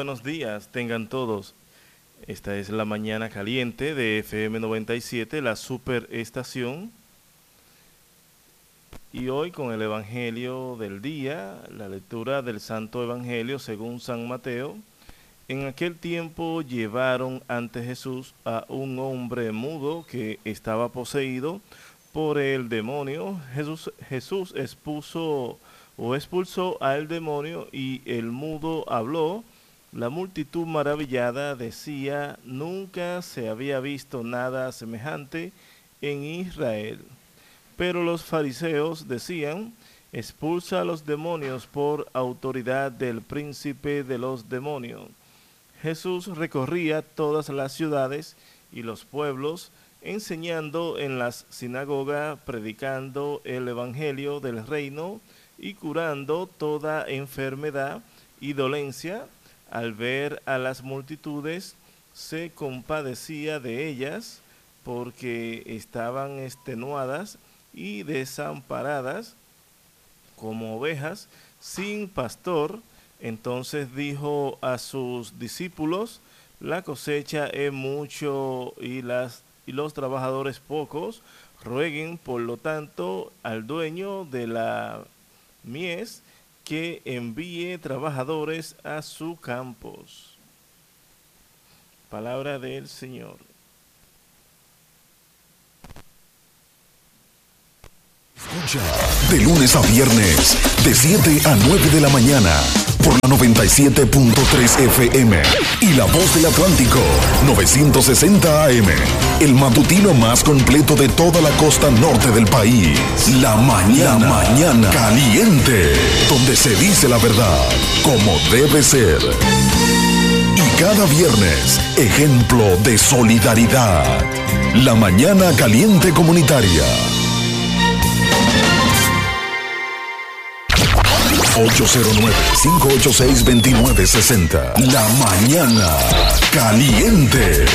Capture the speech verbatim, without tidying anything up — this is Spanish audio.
buenos días tengan todos. Esta es la mañana caliente de F M noventa y siete, la superestación. Y hoy con el Evangelio del día, la lectura del Santo Evangelio según San Mateo. En aquel tiempo llevaron ante Jesús a un hombre mudo que estaba poseído por el demonio. Jesús, Jesús expuso o expulsó al demonio y el mudo habló. La multitud maravillada decía: nunca se había visto nada semejante en Israel. Pero los fariseos decían: expulsa a los demonios por autoridad del príncipe de los demonios. Jesús recorría todas las ciudades y los pueblos, enseñando en las sinagogas, predicando el evangelio del reino y curando toda enfermedad y dolencia. Al ver a las multitudes, se compadecía de ellas, porque estaban extenuadas y desamparadas como ovejas sin pastor. Entonces dijo a sus discípulos: la cosecha es mucho y, las, y los trabajadores pocos. Rueguen, por lo tanto, al dueño de la mies que envíe trabajadores a sus campos. Palabra del Señor. Escucha de lunes a viernes, de siete a nueve de la mañana, por la noventa y siete punto tres F M y La Voz del Atlántico, novecientos sesenta A M, el matutino más completo de toda la costa norte del país. La mañana, la mañana caliente, donde se dice la verdad como debe ser. Y cada viernes, ejemplo de solidaridad. La mañana caliente comunitaria. ocho cero nueve, cinco ocho seis, dos nueve seis cero. La mañana caliente.